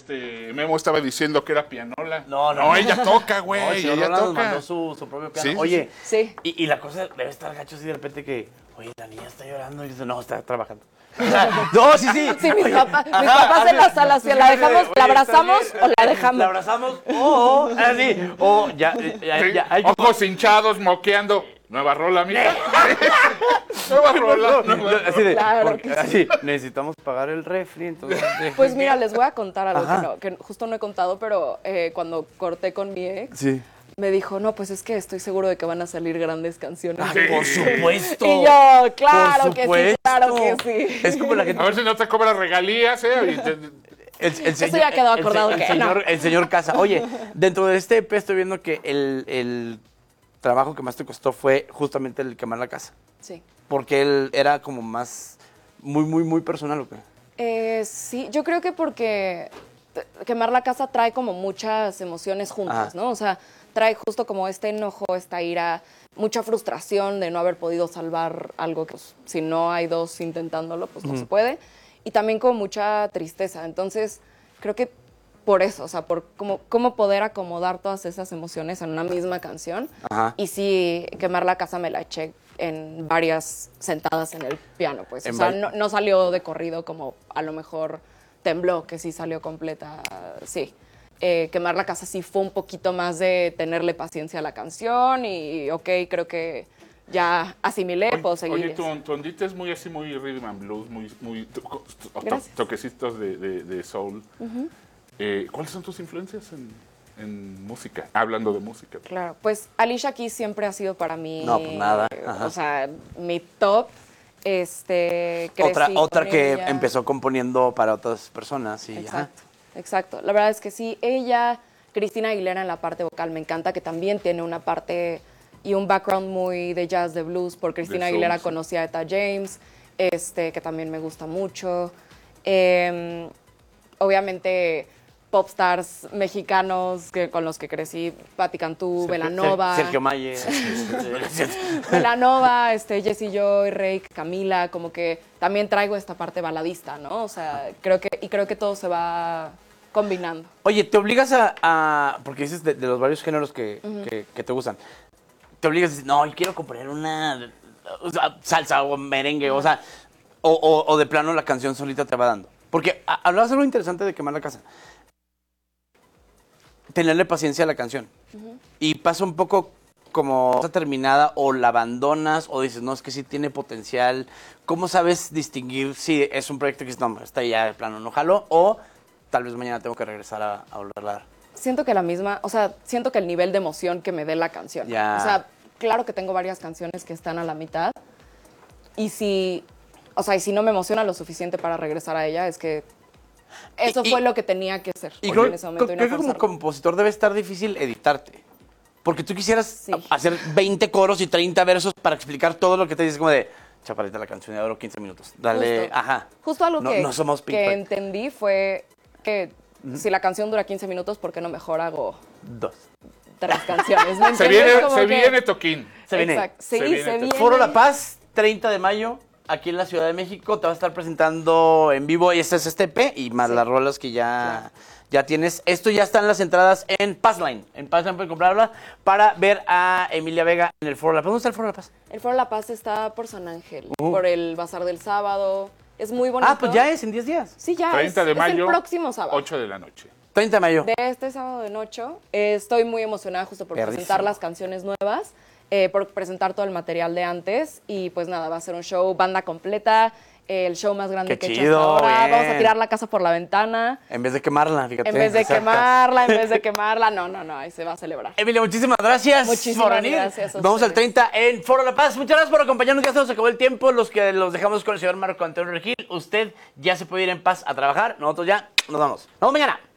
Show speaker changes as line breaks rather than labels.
Memo estaba diciendo que era pianola.
No,
ella toca, güey.
No, el señor
ella
Rolando
toca.
mandó su propio piano.
Sí,
Oye,
sí.
Y la cosa debe estar gacho así de repente que, oye, la niña está llorando y dice, no, está trabajando. No, sí.
Sí, mis papás en la sala, si la dejamos, la abrazamos o la dejamos.
La abrazamos así, o ya.
Ojos hinchados, moqueando. Nueva rola, mija. Nueva rola.
Así de,
Claro
porque,
que sí.
así, necesitamos pagar el refri, entonces.
Pues mira, les voy a contar algo que justo no he contado, pero cuando corté con mi ex,
Sí.
me dijo, no, pues es que estoy seguro de que van a salir grandes canciones.
Ay, por supuesto.
Y yo, claro
Por
que sí,
supuesto.
claro que sí.
Es como la gente.
A ver si no te cobra regalías,
Eso ya quedó acordado que no.
El señor Casa. Oye, dentro de este EP estoy viendo que el trabajo que más te costó fue justamente el quemar la casa.
Sí.
Porque él era como más, muy personal, ¿o qué?
Sí, yo creo que porque quemar la casa trae como muchas emociones juntas,
Ajá.
¿no? O sea, trae justo como este enojo, esta ira, mucha frustración de no haber podido salvar algo que pues, si no hay dos intentándolo, pues no se puede. Y también como mucha tristeza. Entonces, creo que por eso, o sea, por cómo poder acomodar todas esas emociones en una misma canción.
Ajá.
Y sí, quemar la casa me la eché en varias sentadas en el piano, pues. O sea, no salió de corrido como a lo mejor Tembló, que sí salió completa, sí. Quemar la casa sí fue un poquito más de tenerle paciencia a la canción y, ok, creo que ya asimilé, puedo seguir.
Oye, tu ondita es muy así, muy rhythm and blues, muy toquecitos de soul. ¿Cuáles son tus influencias en música? Hablando de música.
Claro, pues Alicia Keys siempre ha sido para mí...
No, pues nada. Ajá.
O sea, mi top.
Otra que
ella.
empezó componiendo para otras personas. Y,
Exacto. La verdad es que sí, ella, Cristina Aguilera en la parte vocal, me encanta, que también tiene una parte y un background muy de jazz, de blues. Por Cristina Aguilera conocí a Etta James, que también me gusta mucho. Obviamente, popstars mexicanos con los que crecí, Patti Cantú, Belanova.
Sergio Mayer.
Belanova, Jessie Joy, Reik, Camila, como que también traigo esta parte baladista, ¿no? O sea, creo que todo se va combinando.
Oye, ¿te obligas porque dices de los varios géneros que te gustan, te obligas a decir, no, yo quiero componer una salsa o merengue, o sea, o de plano la canción solita te va dando? Porque hablabas algo interesante de quemar la casa. Tenerle paciencia a la canción. Y pasa un poco como está terminada, o la abandonas, o dices, no, es que sí tiene potencial. ¿Cómo sabes distinguir si es un proyecto que dices, no, está ya de plano, no jalo, o tal vez mañana tengo que regresar a volverla a dar?
Siento que el nivel de emoción que me dé la canción.
Ya.
O sea, claro que tengo varias canciones que están a la mitad. Y si no me emociona lo suficiente para regresar a ella, es que eso fue lo que tenía que hacer.
Y creo
en ese momento,
que como compositor debe estar difícil editarte. Porque tú quisieras hacer 20 coros y 30 versos para explicar todo lo que te dices, como de, chaparrita, la canción de oro, 15 minutos. Dale,
Justo algo
no somos
que entendí fue que si la canción dura 15 minutos, ¿por qué no mejor hago
2?
3 canciones? ¿Me
Se
entiendes?
viene Toquín.
Se viene.
Exacto. Sí, se viene.
Foro La Paz, 30 de mayo, aquí en la Ciudad de México. Te vas a estar presentando en vivo, y este es EP, y más las rolas que ya tienes. Esto ya están las entradas en Passline. En Passline pueden comprarla para ver a Emilia Vega en el Foro La Paz. ¿Dónde está el Foro La Paz?
El Foro La Paz está por San Ángel, por el Bazar del Sábado. Es muy bonito.
Pues ya es, en 10 días.
Sí, ya
30 de mayo,
es el próximo sábado.
8 de la noche.
30 de mayo.
De este sábado de noche. Estoy muy emocionada justo por presentar las canciones nuevas, por presentar todo el material de antes. Y pues nada, va a ser un show, banda completa, el show más grande que he hecho hasta ahora. Vamos a tirar la casa por la ventana.
En vez de quemarla, fíjate.
En vez de quemarla, no, ahí se va a celebrar.
Emilia, muchísimas gracias por venir.
Gracias a
Vamos al
ustedes.
30 en Foro La Paz. Muchas gracias por acompañarnos, ya se nos acabó el tiempo. Los que los dejamos con el señor Marco Antonio Regil, usted ya se puede ir en paz a trabajar. Nosotros ya nos vamos. Nos vemos mañana.